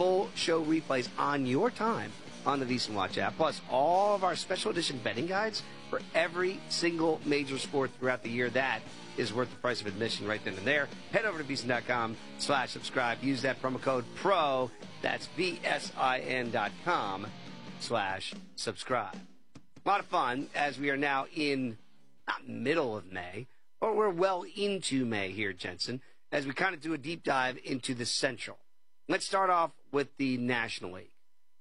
full show replays on your time on the VSiN Watch app, plus all of our special edition betting guides for every single major sport throughout the year. That is worth the price of admission right then and there. Head over to VSiN.com/subscribe. Use that promo code PRO. That's VSIN.com/subscribe. A lot of fun as we are now in, not middle of May, but we're well into May here, Jensen, as we kind of do a deep dive into the Central. Let's start off with the National League.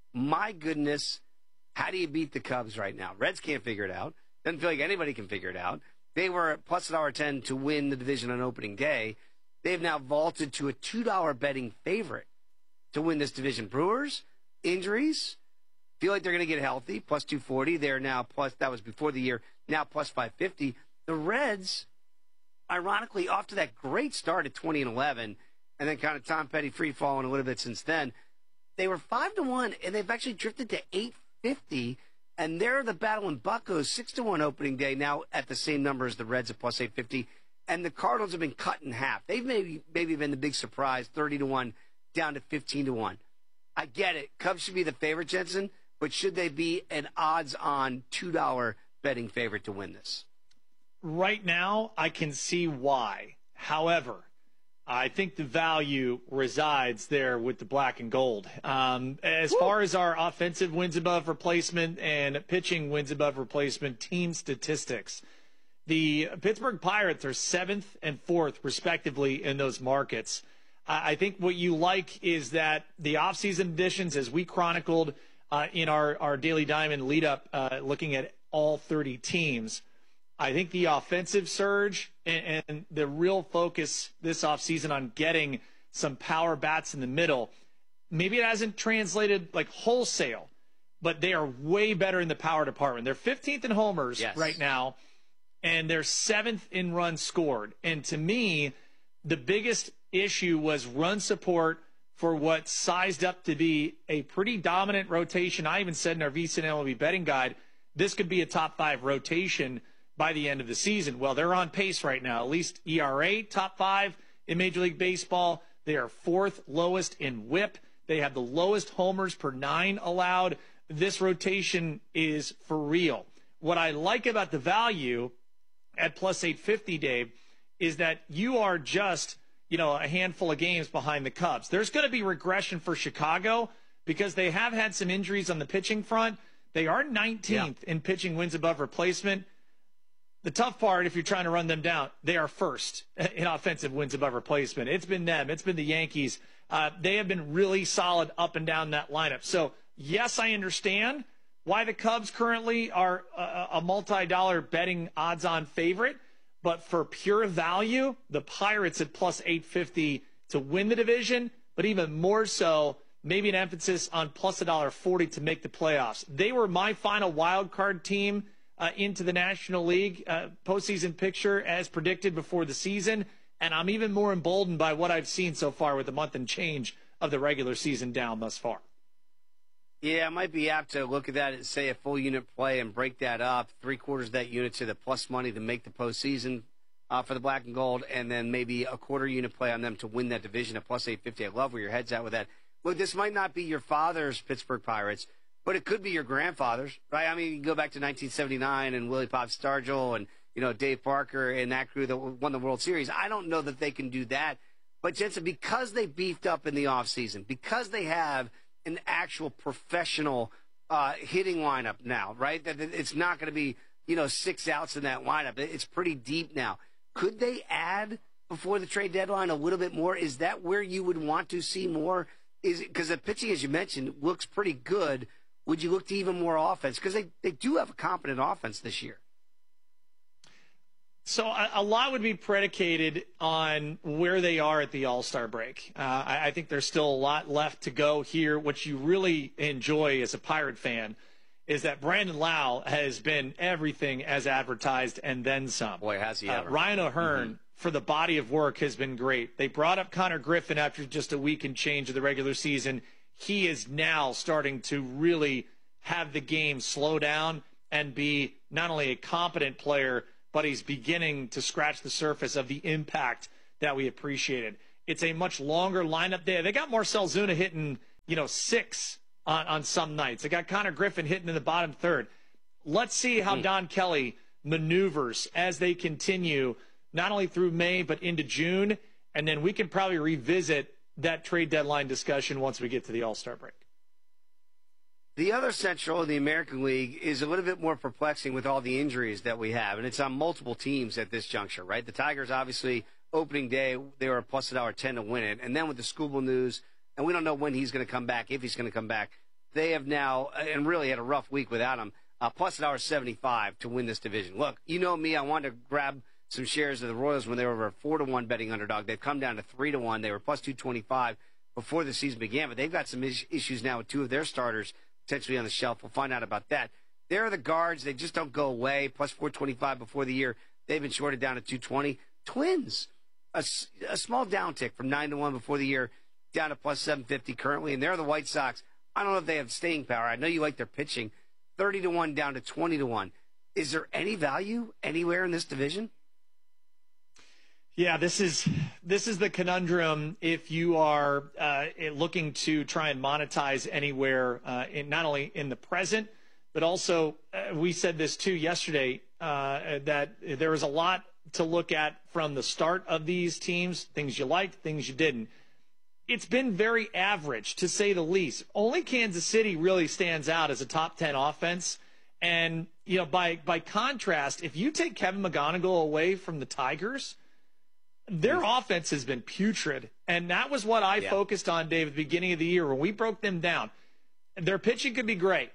My goodness, how do you beat the Cubs right now? Reds can't figure it out. Doesn't feel like anybody can figure it out. They were at plus $1.10 to win the division on opening day. They've now vaulted to a $2 betting favorite to win this division. Brewers, injuries, feel like they're going to get healthy, plus 240. They're now plus, that was before the year, now plus 550. The Reds, ironically, off to that great start at 20-11, and then kind of Tom Petty free falling a little bit since then. They were 5-1, and they've actually drifted to 850, and they're the battling Buccos 6-1 opening day, now at the same number as the Reds at plus 850, and the Cardinals have been cut in half. They've maybe been the big surprise, 30-1 down to 15-1. I get it. Cubs should be the favorite, Jensen, but should they be an odds-on $2 betting favorite to win this? Right now, I can see why. However, I think the value resides there with the black and gold. As far as our offensive wins above replacement and pitching wins above replacement team statistics, the Pittsburgh Pirates are 7th and 4th, respectively, in those markets. I think what you like is that the offseason additions, as we chronicled in our Daily Diamond lead-up, looking at all 30 teams, I think the offensive surge and the real focus this offseason on getting some power bats in the middle, maybe it hasn't translated like wholesale, but they are way better in the power department. They're 15th in homers right now, and they're 7th in runs scored. And to me, the biggest issue was run support for what sized up to be a pretty dominant rotation. I even said in our VSiN MLB betting guide, this could be a top 5 rotation by the end of the season. Well, they're on pace right now, at least ERA, top 5 in Major League Baseball. They are 4th lowest in WHIP. They have the lowest homers per 9 allowed. This rotation is for real. What I like about the value at plus 850, Dave, is that you are just, a handful of games behind the Cubs. There's going to be regression for Chicago because they have had some injuries on the pitching front. They are 19th in pitching wins above replacement. The tough part, if you're trying to run them down, they are first in offensive wins above replacement. It's been them. It's been the Yankees. They have been really solid up and down that lineup. So, yes, I understand why the Cubs currently are a multi-dollar betting odds-on favorite. But for pure value, the Pirates at plus 850 to win the division, but even more so, maybe an emphasis on plus $1.40 to make the playoffs. They were my final wild card team into the National League postseason picture as predicted before the season, and I'm even more emboldened by what I've seen so far with the month and change of the regular season down thus far. Yeah, it might be apt to look at that and say a full unit play and break that up, 3/4 of that unit to the plus money to make the postseason for the black and gold, and then maybe a quarter unit play on them to win that division at plus 850. I love where your head's at with that. Look, this might not be your father's Pittsburgh Pirates, but it could be your grandfather's, right? I mean, you can go back to 1979 and Willie Pop Stargell and, Dave Parker and that crew that won the World Series. I don't know that they can do that. But, Jensen, because they beefed up in the offseason, because they have an actual professional hitting lineup now, right? That it's not going to be, 6 outs in that lineup. It's pretty deep now. Could they add before the trade deadline a little bit more? Is that where you would want to see more? Is it because the pitching, as you mentioned, looks pretty good? Would you look to even more offense? Because they do have a competent offense this year. So a lot would be predicated on where they are at the All-Star break. I think there's still a lot left to go here. What you really enjoy as a Pirate fan is that Brandon Lau has been everything as advertised and then some. Boy, has he ever. Ryan O'Hearn, for the body of work, has been great. They brought up Connor Griffin after just a week and change of the regular season. He is now starting to really have the game slow down and be not only a competent player, but he's beginning to scratch the surface of the impact that we appreciated. It's a much longer lineup there. They got Marcell Zuna hitting 6 on some nights. They got Connor Griffin hitting in the bottom third. Let's see how Don Kelly maneuvers as they continue, not only through May, but into June. And then we can probably revisit that trade deadline discussion once we get to the All-Star break. The other Central in the American League is a little bit more perplexing with all the injuries that we have, and it's on multiple teams at this juncture, right? The Tigers, obviously, opening day, they were a plus $1.10 to win it. And then with the Skubal news, and we don't know when he's going to come back, if he's going to come back, they have now, and really had a rough week without him, plus $1.75 to win this division. Look, you know me, I wanted to grab some shares of the Royals when they were a 4-1 betting underdog. They've come down to 3-1. They were plus 225 before the season began, but they've got some issues now with two of their starters potentially on the shelf. We'll find out about that. There are the guards. They just don't go away. Plus 425 before the year. They've been shorted down to 220. Twins, a small downtick from 9-1 before the year down to plus 750 currently. And they're the White Sox. I don't know if they have staying power. I know you like their pitching. 30-1 down to 20-1. Is there any value anywhere in this division? Yeah, this is the conundrum if you are looking to try and monetize anywhere, not only in the present, but also we said this too yesterday, that there was a lot to look at from the start of these teams, things you liked, things you didn't. It's been very average, to say the least. Only Kansas City really stands out as a top 10 offense. And, by contrast, if you take Kevin McGonigal away from the Tigers, their offense has been putrid, and that was what I focused on, Dave, at the beginning of the year when we broke them down. Their pitching could be great.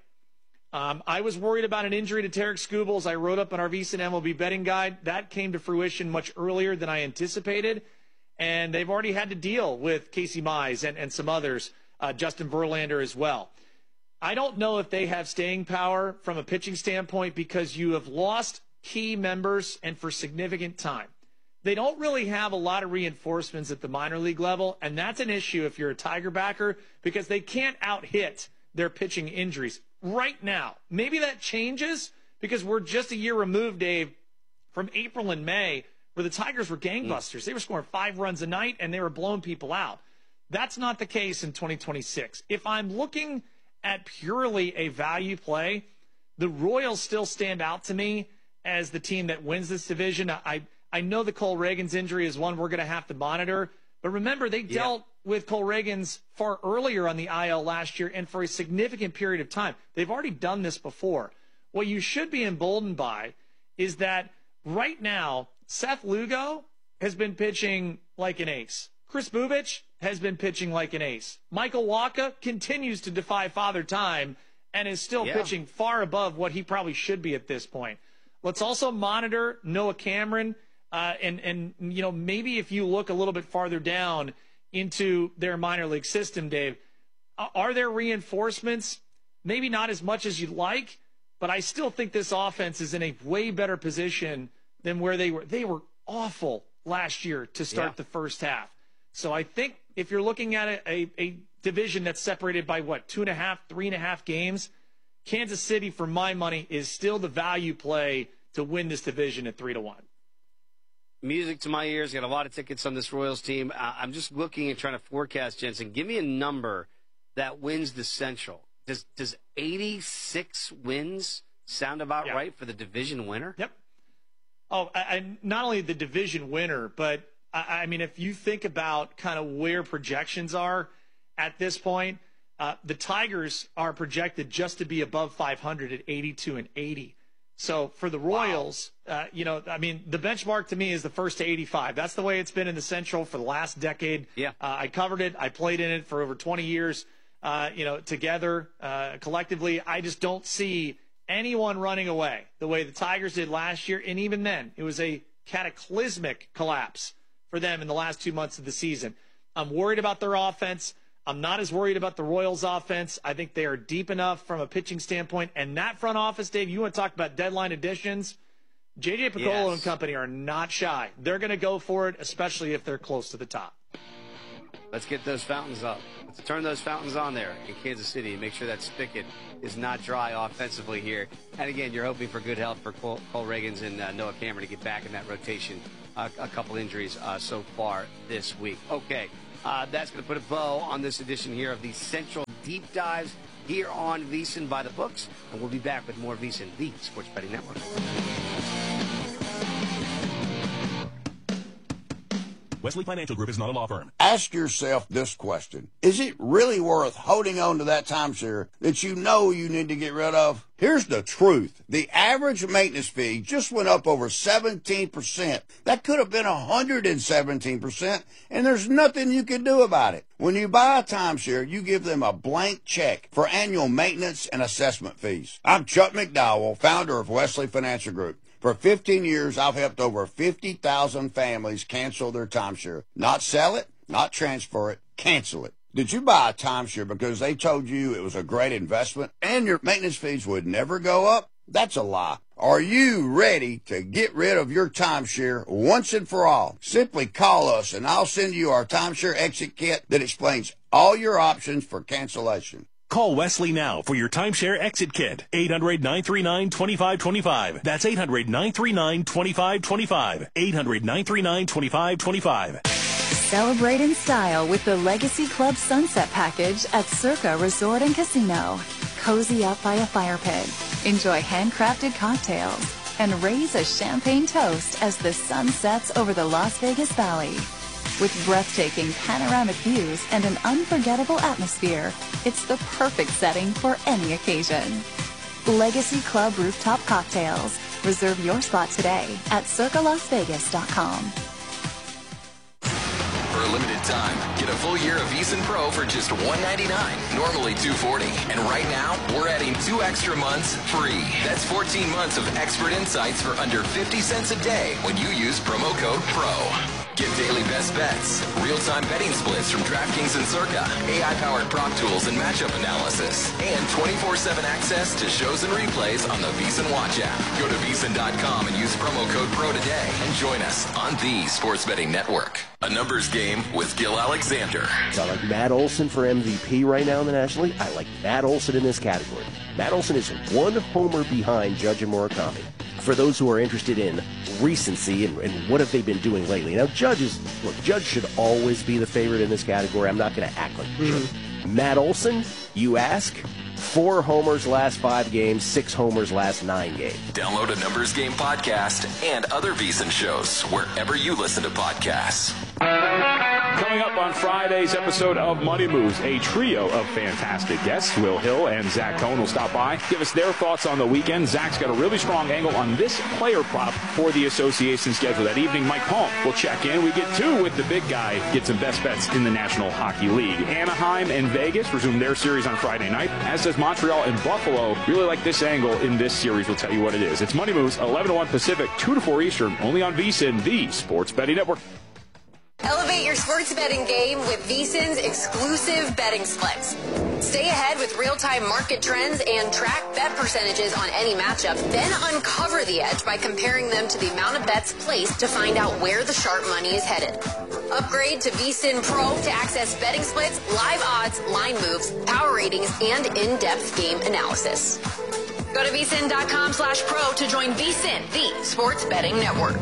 I was worried about an injury to Tarek Skubal, as I wrote up in our VSiN MLB betting guide. That came to fruition much earlier than I anticipated, and they've already had to deal with Casey Mize and some others, Justin Verlander as well. I don't know if they have staying power from a pitching standpoint because you have lost key members and for significant time. They don't really have a lot of reinforcements at the minor league level, and that's an issue if you're a Tiger backer because they can't out-hit their pitching injuries right now. Maybe that changes because we're just a year removed, Dave, from April and May where the Tigers were gangbusters. They were scoring 5 runs a night, and they were blowing people out. That's not the case in 2026. If I'm looking at purely a value play, the Royals still stand out to me as the team that wins this division. I know the Cole Reagans injury is one we're going to have to monitor, but remember they dealt with Cole Reagans far earlier on the IL last year and for a significant period of time. They've already done this before. What you should be emboldened by is that right now, Seth Lugo has been pitching like an ace. Chris Bubich has been pitching like an ace. Michael Wacha continues to defy Father Time and is still pitching far above what he probably should be at this point. Let's also monitor Noah Cameron. And maybe if you look a little bit farther down into their minor league system, Dave, are there reinforcements? Maybe not as much as you'd like, but I still think this offense is in a way better position than where they were. They were awful last year to start the first half. So I think if you're looking at a division that's separated by, 2.5, 3.5 games, Kansas City, for my money, is still the value play to win this division at 3-1. Music to my ears. Got a lot of tickets on this Royals team. I'm just looking and trying to forecast, Jensen. Give me a number that wins the Central. Does 86 wins sound about right for the division winner? Yep. Oh, not only the division winner, but I mean, if you think about kind of where projections are at this point, the Tigers are projected just to be above 500 at 82-80. So for the Royals, the benchmark to me is the first to 85. That's the way it's been in the Central for the last decade. Yeah. I covered it. I played in it for over 20 years, together, collectively. I just don't see anyone running away the way the Tigers did last year. And even then, it was a cataclysmic collapse for them in the last 2 months of the season. I'm worried about their offense. I'm not as worried about the Royals' offense. I think they are deep enough from a pitching standpoint. And that front office, Dave, you want to talk about deadline additions? J.J. Picollo and company are not shy. They're going to go for it, especially if they're close to the top. Let's get those fountains up. Let's turn those fountains on there in Kansas City and make sure that spigot is not dry offensively here. And, again, you're hoping for good health for Cole Reagans and Noah Cameron to get back in that rotation. A couple injuries so far this week. Okay. That's going to put a bow on this edition here of the Central deep dives here on VSiN by the books. And we'll be back with more VSiN, the Sports Betting Network. Wesley Financial Group is not a law firm. Ask yourself this question. Is it really worth holding on to that timeshare that you know you need to get rid of? Here's the truth. The average maintenance fee just went up over 17%. That could have been 117%, and there's nothing you can do about it. When you buy a timeshare, you give them a blank check for annual maintenance and assessment fees. I'm Chuck McDowell, founder of Wesley Financial Group. For 15 years, I've helped over 50,000 families cancel their timeshare. Not sell it, not transfer it, cancel it. Did you buy a timeshare because they told you it was a great investment and your maintenance fees would never go up? That's a lie. Are you ready to get rid of your timeshare once and for all? Simply call us and I'll send you our timeshare exit kit that explains all your options for cancellation. Call Wesley now for your timeshare exit kit. 800-939-2525. That's 800-939-2525. 800-939-2525. Celebrate in style with the Legacy Club Sunset Package at Circa Resort and Casino. Cozy up by a fire pit. Enjoy handcrafted cocktails. And raise a champagne toast as the sun sets over the Las Vegas Valley. With breathtaking panoramic views and an unforgettable atmosphere, it's the perfect setting for any occasion. Legacy Club Rooftop Cocktails. Reserve your spot today at circalasvegas.com. For a limited time, get a full year of VSiN Pro for just $199, normally $240. And right now, we're adding 2 extra months free. That's 14 months of expert insights for under 50 cents a day when you use promo code PRO. Get daily best bets, real-time betting splits from DraftKings and Circa, AI-powered prop tools and matchup analysis, and 24/7 access to shows and replays on the VSiN Watch app. Go to VSiN.com and use promo code PRO today and join us on the Sports Betting Network. A numbers game with Gil Alexander. I like Matt Olson for MVP right now in the National League. I like Matt Olson in this category. Matt Olson is 1 homer behind Judge and Murakami. For those who are interested in recency and what have they been doing lately. Now, Judge should always be the favorite in this category. I'm not going to act like Judge. Matt Olson, you ask, 4 homers last 5 games, 6 homers last 9 games. Download a Numbers Game podcast and other VSiN shows wherever you listen to podcasts. Coming up on Friday's episode of Money Moves, a trio of fantastic guests. Will Hill and Zach Cohn will stop by, give us their thoughts on the weekend. Zach's got a really strong angle on this player prop for the association schedule. That evening, Mike Palm will check in. We get 2 with the big guy, get some best bets in the National Hockey League. Anaheim and Vegas resume their series on Friday night, as does Montreal and Buffalo. Really like this angle in this series. We'll tell you what it is. It's Money Moves, 11 to 1 Pacific, 2 to 4 Eastern, only on VSiN, the Sports Betting Network. Elevate your sports betting game with VSiN's exclusive betting splits. Stay ahead with real-time market trends and track bet percentages on any matchup, then uncover the edge by comparing them to the amount of bets placed to find out where the sharp money is headed. Upgrade to VSiN Pro to access betting splits, live odds, line moves, power ratings, and in-depth game analysis. Go to VSiN.com/pro to join VSiN, the Sports Betting Network.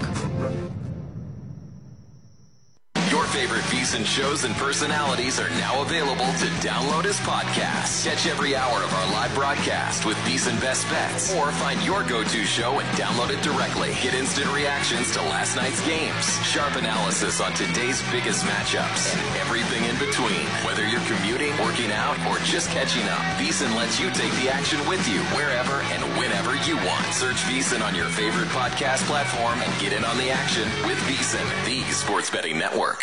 Your favorite VSiN shows and personalities are now available to download as podcasts. Catch every hour of our live broadcast with VSiN Best Bets, or find your go-to show and download it directly. Get instant reactions to last night's games, sharp analysis on today's biggest matchups, and everything in between. Whether you're commuting, working out, or just catching up, VSiN lets you take the action with you wherever and whenever you want. Search VSiN on your favorite podcast platform and get in on the action with VSiN, the Sports Betting Network.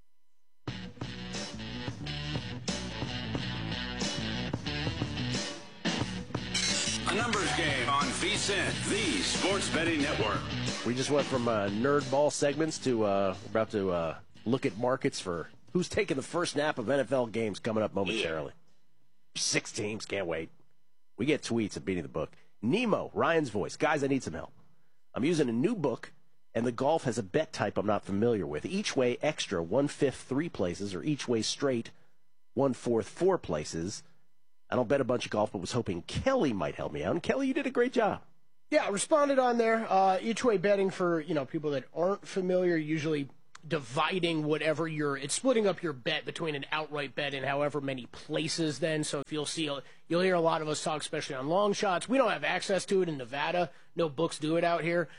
A numbers game on VSiN, the Sports Betting Network. We just went from nerd ball segments to about to look at markets for who's taking the first snap of NFL games coming up momentarily. 6 teams, can't wait. We get tweets at Beating the Book. Nemo, Ryan's voice. Guys, I need some help. I'm using a new book, and the golf has a bet type I'm not familiar with. Each way extra, 1/5 3 places, or each way straight, 1/4 4 places. I don't bet a bunch of golf, but was hoping Kelly might help me out. And Kelly, you did a great job. Yeah, I responded on there. Each way betting for people that aren't familiar, usually dividing whatever it's splitting up your bet between an outright bet and however many places then. So if you'll hear a lot of us talk, especially on long shots. We don't have access to it in Nevada. No books do it out here.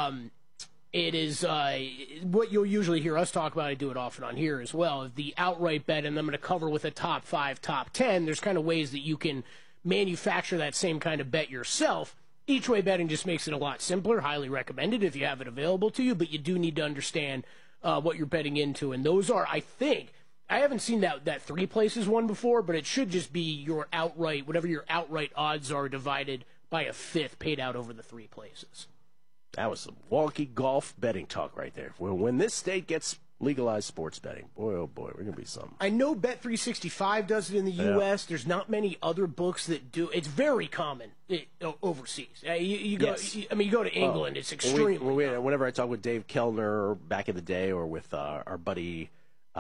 It is what you'll usually hear us talk about. I do it often on here as well. The outright bet, and I'm going to cover with a top 5, top 10. There's kind of ways that you can manufacture that same kind of bet yourself. Each way betting just makes it a lot simpler. Highly recommended if you have it available to you, but you do need to understand what you're betting into. And those are, I think, I haven't seen that 3 places one before, but it should just be your outright, whatever your outright odds are divided by a fifth paid out over the 3 places. That was some wonky golf betting talk right there. Well, when this state gets legalized sports betting, boy, oh boy, we're going to be something. I know Bet365 does it in the U.S. There's not many other books that do. It's very common overseas. You go to England, it's extremely common. Whenever I talk with Dave Kellner back in the day, or with our buddy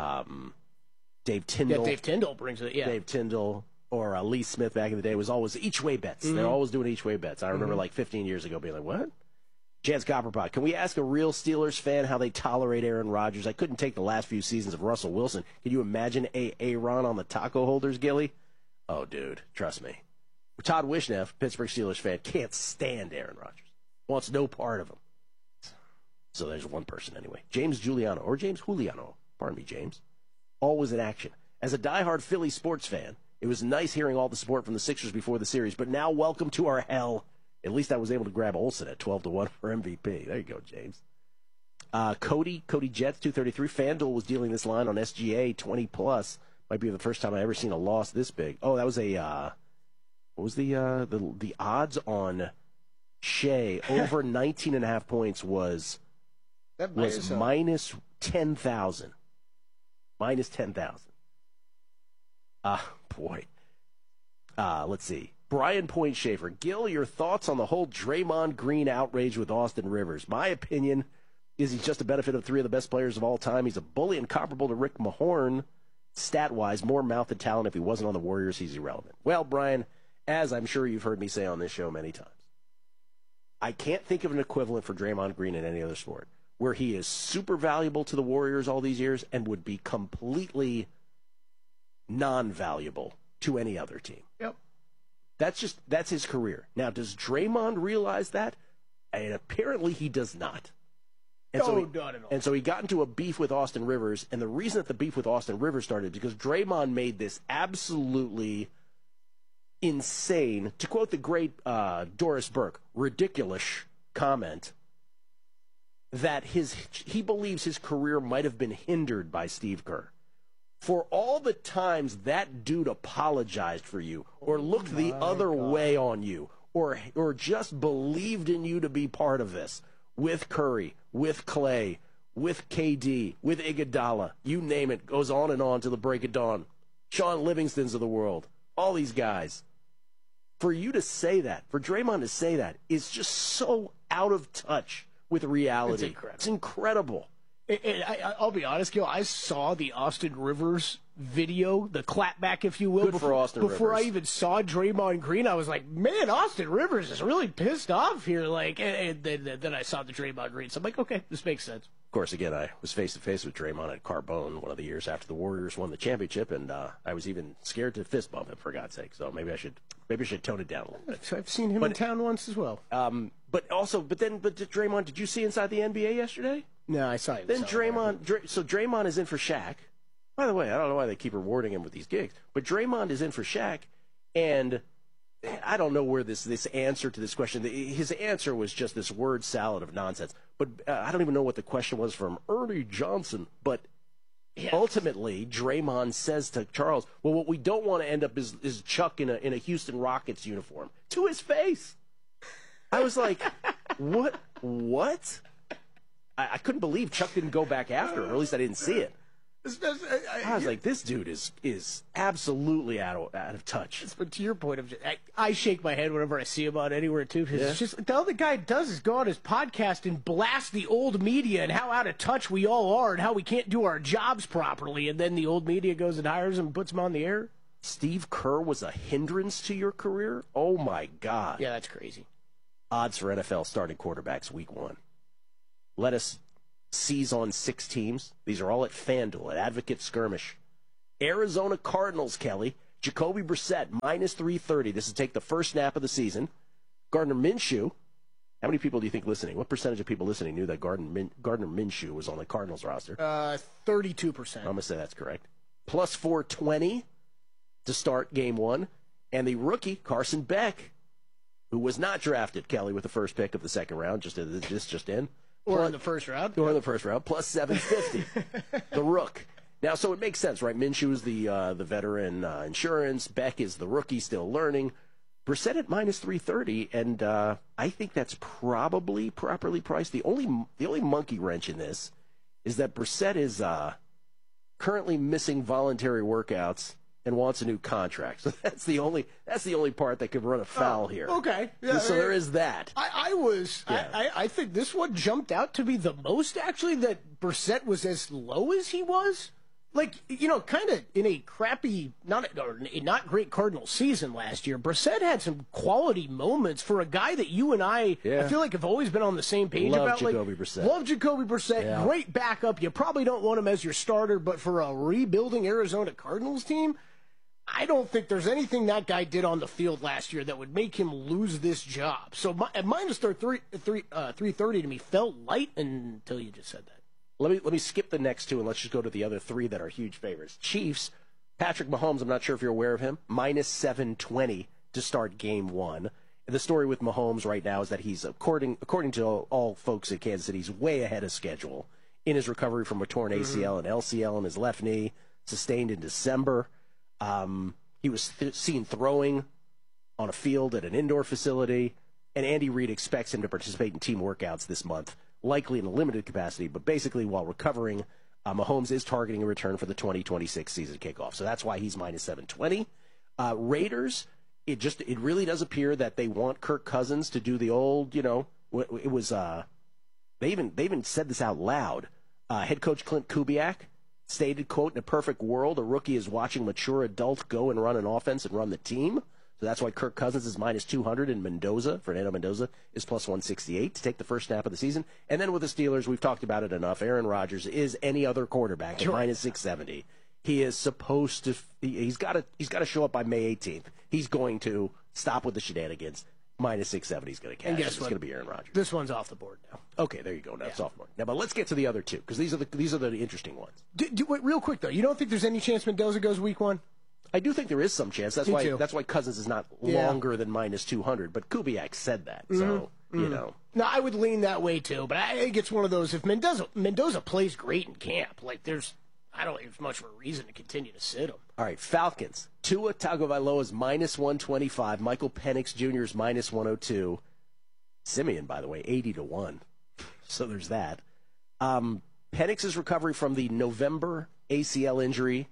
Dave Tyndall. Yeah, Dave Tyndall brings it, yeah. Dave Tyndall. Or Lee Smith back in the day, was always each-way bets. Mm-hmm. They're always doing each-way bets. I remember like 15 years ago being like, what? Chance Copperpot, can we ask a real Steelers fan how they tolerate Aaron Rodgers? I couldn't take the last few seasons of Russell Wilson. Can you imagine Aaron on the taco holders, Gilly? Oh, dude, trust me. Todd Wishnev, Pittsburgh Steelers fan, can't stand Aaron Rodgers. Wants no part of him. So there's one person anyway. James Juliano, or James Juliano. Pardon me, James. Always in action. As a diehard Philly sports fan, it was nice hearing all the support from the Sixers before the series, but now welcome to our hell. At least I was able to grab Olsen at 12-1 for MVP. There you go, James. Cody Jets, 233. FanDuel was dealing this line on SGA 20+. Might be the first time I ever seen a loss this big. Oh, that was what was the odds on Shea over 19.5 points was minus 10,000. Minus 10,000. Boy. Let's see. Brian Point Schaefer. Gil, your thoughts on the whole Draymond Green outrage with Austin Rivers? My opinion is he's just a benefit of 3 of the best players of all time. He's a bully and comparable to Rick Mahorn. Stat-wise, more mouth than talent. If he wasn't on the Warriors, he's irrelevant. Well, Brian, as I'm sure you've heard me say on this show many times, I can't think of an equivalent for Draymond Green in any other sport where he is super valuable to the Warriors all these years and would be completely non-valuable to any other team. Yep. That's his career. Now, does Draymond realize that? And apparently he does not. And not at all. And so he got into a beef with Austin Rivers, and the reason that the beef with Austin Rivers started because Draymond made this absolutely insane, to quote the great Doris Burke, ridiculous comment that he believes his career might have been hindered by Steve Kerr. For all the times that dude apologized for you, or looked the other way on you, or just believed in you to be part of this, with Curry, with Clay, with KD, with Iguodala, you name it, goes on and on to the break of dawn. Sean Livingston's of the world, all these guys. For you to say that, for Draymond to say that, is just so out of touch with reality. It's incredible. I'll be honest, Gil, I saw the Austin Rivers video, the clapback, if you will, before I even saw Draymond Green. I was like, man, Austin Rivers is really pissed off here. And then I saw the Draymond Green. So I'm like, okay, this makes sense. Of course, again, I was face-to-face with Draymond at Carbone one of the years after the Warriors won the championship, and I was even scared to fist bump him, for God's sake. So maybe I should tone it down a little bit. I've seen him in town once as well. But Draymond, did you see Inside the NBA yesterday? No, I saw him. Then Draymond is in for Shaq. By the way, I don't know why they keep rewarding him with these gigs, but Draymond is in for Shaq, and I don't know where this answer to this question, his answer was just this word salad of nonsense. But I don't even know what the question was from Ernie Johnson. But ultimately, Draymond says to Charles, well, what we don't want to end up is Chuck in a Houston Rockets uniform. To his face. I was like, what? I couldn't believe Chuck didn't go back after him, or at least I didn't see it. I was like, this dude is absolutely out of touch. But to your point, I shake my head whenever I see him out anywhere, too. Because it's just, the other guy does is go on his podcast and blast the old media and how out of touch we all are and how we can't do our jobs properly. And then the old media goes and hires him and puts him on the air. Steve Kerr was a hindrance to your career? Oh, my God. Yeah, that's crazy. Odds for NFL starting quarterbacks week 1. Let us C's on 6 teams. These are all at FanDuel, at Advocate Skirmish. Arizona Cardinals, Kelly. Jacoby Brissett, minus 330. This is take the first snap of the season. Gardner Minshew. How many people do you think listening? What percentage of people listening knew that Gardner Minshew was on the Cardinals roster? 32%. I'm going to say that's correct. Plus 420 to start game 1. And the rookie, Carson Beck, who was not drafted, Kelly, with the first pick of the second round, just in. Or in the first round. Or in the first round, plus 750. The rook. Now, so it makes sense, right? Minshew is the veteran insurance. Beck is the rookie still learning. Brissett at minus 330, and I think that's probably properly priced. The only monkey wrench in this is that Brissett is currently missing voluntary workouts and wants a new contract. So that's the only part that could run afoul here. Okay. Yeah, so there is that. I think this one jumped out to be the most, actually, that Brissett was as low as he was. Like, kind of in a crappy, not great Cardinal season last year, Brissett had some quality moments for a guy that you and I feel like have always been on the same page about. Jacoby Brissett. Love Jacoby Brissett. Yeah. Great backup. You probably don't want him as your starter, but for a rebuilding Arizona Cardinals team, I don't think there's anything that guy did on the field last year that would make him lose this job. So at minus 330 to me felt light until you just said that. Let me skip the next two and let's just go to the other 3 that are huge favorites. Chiefs, Patrick Mahomes, I'm not sure if you're aware of him, minus 720 to start game 1. And the story with Mahomes right now is that he's, according to all folks at Kansas City, he's way ahead of schedule in his recovery from a torn ACL and LCL in his left knee, sustained in December. He was seen throwing on a field at an indoor facility, and Andy Reid expects him to participate in team workouts this month, likely in a limited capacity, but basically while recovering, Mahomes is targeting a return for the 2026 season kickoff. So that's why he's minus 720. Raiders, it really does appear that they want Kirk Cousins to do the old, it was, they even said this out loud. Head coach Clint Kubiak stated, quote, in a perfect world, a rookie is watching mature adult go and run an offense and run the team. So that's why Kirk Cousins is minus 200 and Fernando Mendoza is plus 168 to take the first snap of the season. And then with the Steelers, we've talked about it enough. Aaron Rodgers is any other quarterback at minus 670. He is supposed to, he's got to show up by May 18th. He's going to stop with the shenanigans. Minus 670 is going to cash. And guess it's what? going to be Aaron Rodgers. This one's off the board now. Okay, there you go. Now it's off the board. Now, but let's get to the other 2 because these are the interesting ones. Wait, real quick though, you don't think there's any chance Mendoza goes week 1? I do think there is some chance. That's why Cousins is not longer than minus 200. But Kubiak said that, so No, I would lean that way too. But I think it's one of those. If Mendoza plays great in camp, I don't think there's much of a reason to continue to sit him. All right, Falcons. Tua Tagovailoa is minus 125. Michael Penix Jr. is minus 102. Simeon, by the way, 80-1. So there's that. Penix's recovery from the November ACL injury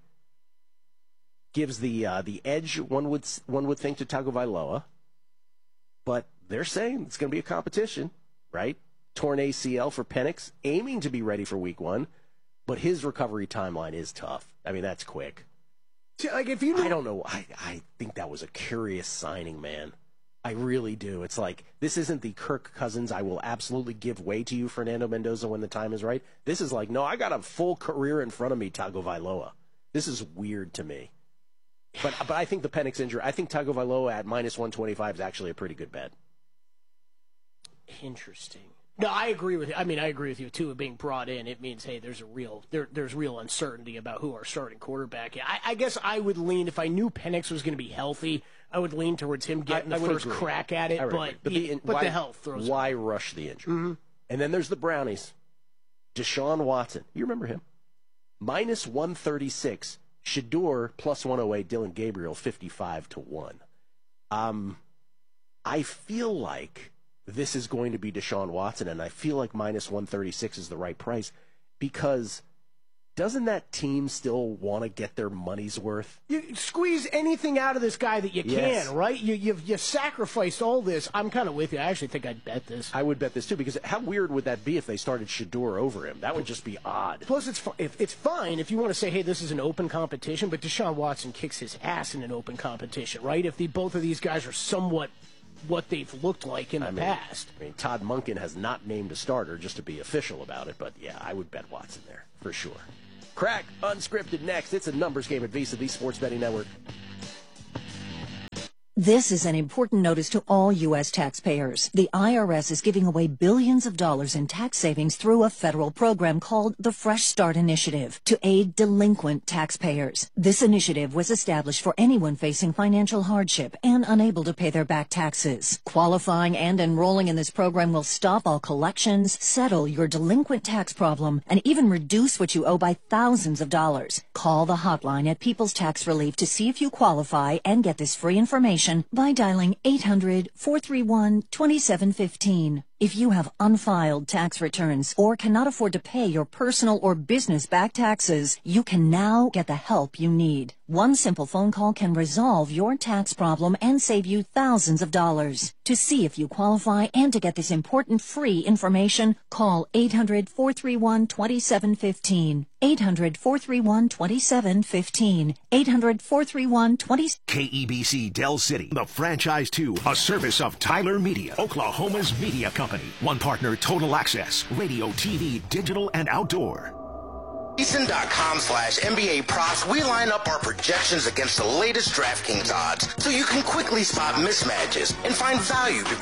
gives the edge, one would think, to Tagovailoa, but they're saying it's going to be a competition, right? Torn ACL for Penix, aiming to be ready for week 1, but his recovery timeline is tough. I mean, that's quick. See, I don't know. I think that was a curious signing, man. I really do. It's like, this isn't the Kirk Cousins, I will absolutely give way to you, Fernando Mendoza, when the time is right. This is like, no, I got a full career in front of me, Tagovailoa. This is weird to me. But I think the Penix injury, I think Tagovailoa at minus 125 is actually a pretty good bet. Interesting. No, I agree with you. I mean, I agree with you too. Being brought in, it means there's real uncertainty about who our starting quarterback is. I guess I would lean, if I knew Penix was going to be healthy, I would lean towards him getting the first crack at it. But the health throws. Why rush the injury? Mm-hmm. And then there's the Brownies. Deshaun Watson, you remember him? Minus 136. Shador plus 108, Dylan Gabriel 55-1. I feel like this is going to be Deshaun Watson, and I feel like minus 136 is the right price because doesn't that team still want to get their money's worth? You squeeze anything out of this guy that you can, right? You sacrificed all this. I'm kind of with you. I actually think I'd bet this. I would bet this too, because how weird would that be if they started Shador over him? That would just be odd. Plus, it's fine if you want to say, hey, this is an open competition, but Deshaun Watson kicks his ass in an open competition, right? If both of these guys are somewhat what they've looked like in the past. I mean, Todd Monken has not named a starter just to be official about it, but yeah, I would bet Watson there for sure. Crack Unscripted next. It's a numbers game at VSiN, the Sports Betting Network. This is an important notice to all U.S. taxpayers. The IRS is giving away billions of dollars in tax savings through a federal program called the Fresh Start Initiative to aid delinquent taxpayers. This initiative was established for anyone facing financial hardship and unable to pay their back taxes. Qualifying and enrolling in this program will stop all collections, settle your delinquent tax problem, and even reduce what you owe by thousands of dollars. Call the hotline at People's Tax Relief to see if you qualify and get this free information by dialing 800-431-2715. If you have unfiled tax returns or cannot afford to pay your personal or business back taxes, you can now get the help you need. One simple phone call can resolve your tax problem and save you thousands of dollars. To see if you qualify and to get this important free information, call 800-431-2715. 800-431-2715. 800-431-2715. KEBC Del City, the franchise to a service of Tyler Media, Oklahoma's media company. One partner, Total Access, radio, TV, digital, and outdoor. VSiN.com/NBA props, we line up our projections against the latest DraftKings odds so you can quickly spot mismatches and find value